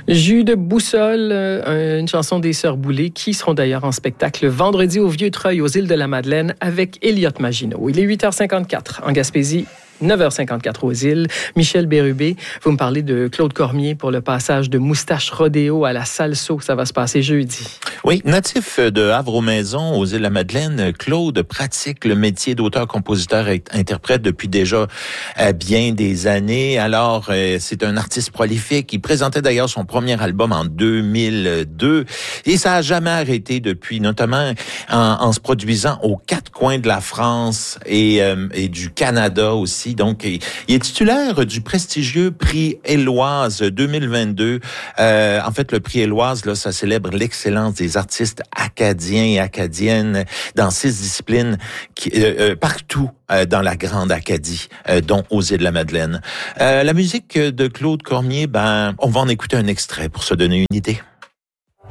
Jus de boussole, une chanson des Sœurs Boulay, qui seront d'ailleurs en spectacle vendredi au Vieux-Treuil, aux îles de la Madeleine, avec Elliott Maginot. Il est 8h54 en Gaspésie. 9h54 aux îles. Michel Bérubé, vous me parlez de Claude Cormier pour le passage de Moustache Rodéo à la Salso. Ça va se passer jeudi. Oui, natif de Havre-aux-Maisons, aux îles de la Madeleine, Claude pratique le métier d'auteur-compositeur et interprète depuis déjà bien des années. Alors, c'est un artiste prolifique. Il présentait d'ailleurs son premier album en 2002 et ça a jamais arrêté depuis, notamment en se produisant aux quatre coins de la France et du Canada aussi. Donc, il est titulaire du prestigieux prix Éloise 2022. En fait, le prix Éloise, là, ça célèbre l'excellence des artistes acadiens et acadiennes dans 6 disciplines partout dans la Grande Acadie, dont aux îles de la Madeleine. La musique de Claude Cormier, on va en écouter un extrait pour se donner une idée.